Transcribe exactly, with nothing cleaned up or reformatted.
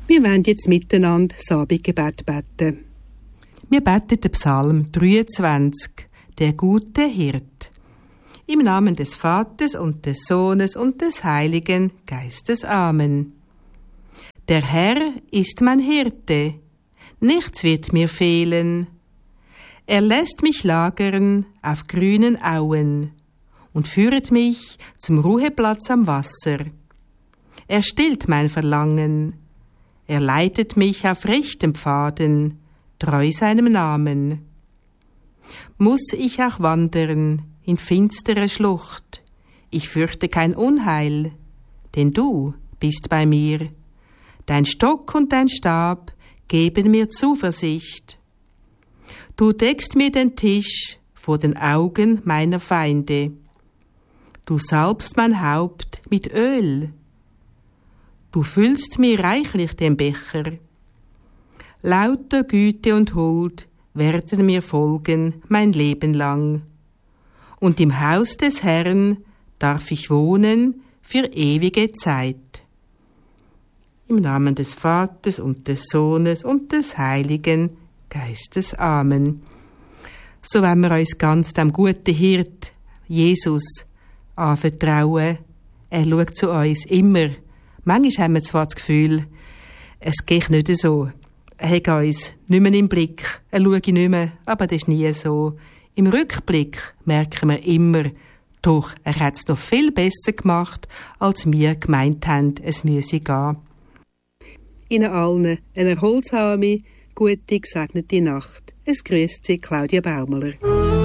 Wir wollen jetzt miteinander das Abendgebet beten. Wir beten den Psalm dreiundzwanzig, der gute Hirt. Im Namen des Vaters und des Sohnes und des Heiligen Geistes. Amen. Der Herr ist mein Hirte, nichts wird mir fehlen. Er lässt mich lagern auf grünen Auen und führet mich zum Ruheplatz am Wasser. Er stillt mein Verlangen, er leitet mich auf rechten Pfaden, treu seinem Namen. Muss ich auch wandern in finstere Schlucht, ich fürchte kein Unheil, denn du bist bei mir. Dein Stock und dein Stab geben mir Zuversicht. Du deckst mir den Tisch vor den Augen meiner Feinde. Du salbst mein Haupt mit Öl. Du füllst mir reichlich den Becher. Lauter Güte und Huld werden mir folgen mein Leben lang. Und im Haus des Herrn darf ich wohnen für ewige Zeit. Im Namen des Vaters und des Sohnes und des Heiligen Geistes. Amen. So wollen wir uns ganz dem guten Hirt, Jesus, anvertrauen. Er schaut zu uns immer. Manchmal haben wir zwar das Gefühl, es geht nicht so. Er hat uns nicht mehr im Blick, er schaut nicht mehr, aber das ist nie so. Im Rückblick merken wir immer, doch, er hat es noch viel besser gemacht, als wir gemeint haben, es müsse gehen. Ihnen allen eine erholsame, gute, gesegnete Nacht. Es grüßt Sie Claudia Baumler.